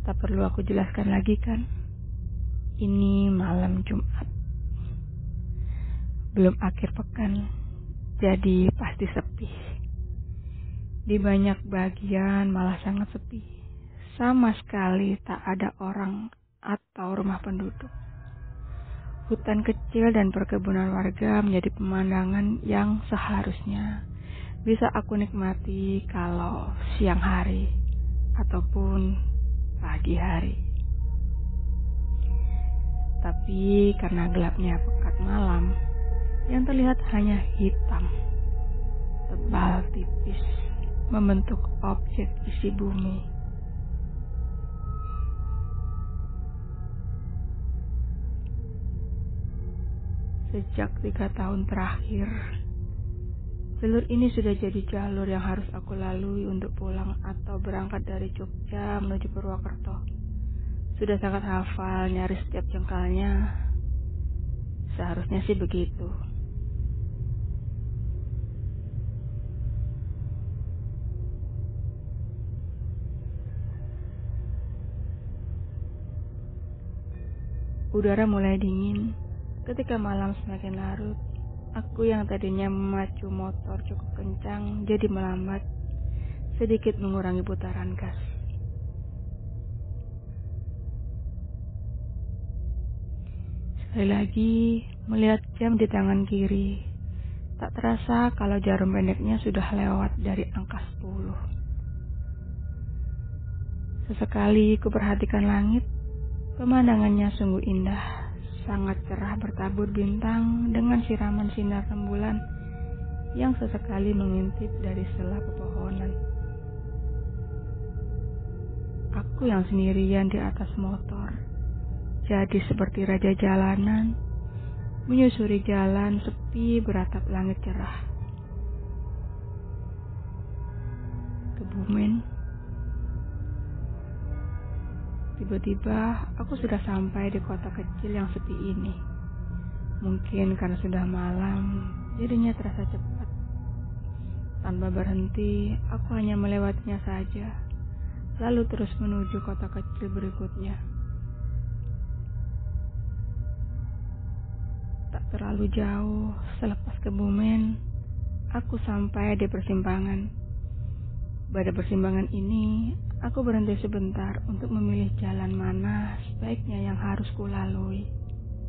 Tak perlu aku jelaskan lagi kan? Ini malam Jumat. Belum akhir pekan, jadi pasti sepi. Di banyak bagian malah sangat sepi. Sama sekali tak ada orang atau rumah penduduk. Hutan kecil dan perkebunan warga menjadi pemandangan yang seharusnya bisa aku nikmati kalau siang hari ataupun pagi hari. Tapi karena gelapnya pekat malam, yang terlihat hanya hitam, tebal tipis, membentuk objek isi bumi. Sejak 3 tahun terakhir, jalur ini sudah jadi jalur yang harus aku lalui untuk pulang atau berangkat dari Jogja menuju Purwokerto. Sudah sangat hafal nyaris setiap jengkalnya. Seharusnya sih begitu. Udara mulai dingin ketika malam semakin larut. Aku yang tadinya memacu motor cukup kencang jadi melambat, sedikit mengurangi putaran gas. Sekali lagi melihat jam di tangan kiri, tak terasa kalau jarum pendeknya sudah lewat dari angka 10. Sesekali ku perhatikan langit, pemandangannya sungguh indah, sangat cerah bertabur bintang dengan siraman sinar rembulan yang sesekali mengintip dari sela pepohonan. Aku yang sendirian di atas motor, jadi seperti raja jalanan, menyusuri jalan sepi beratap langit cerah. Kebumen. Tiba-tiba aku sudah sampai di kota kecil yang sepi ini. Mungkin karena sudah malam, jadinya terasa cepat. Tanpa berhenti, aku hanya melewatinya saja, lalu terus menuju kota kecil berikutnya. Tak terlalu jauh, selepas Kebumen, aku sampai di persimpangan. Pada persimpangan ini, aku berhenti sebentar untuk memilih jalan mana sebaiknya yang harus kulalui.